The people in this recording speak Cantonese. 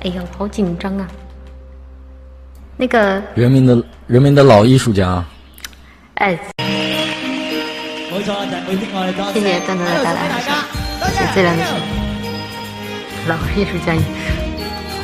哎呦，好紧张啊！那个人民的老艺术家。 哎， 冇錯，就係每天我哋多謝。 谢谢段段的带来，谢谢最亮的星，老艺术家。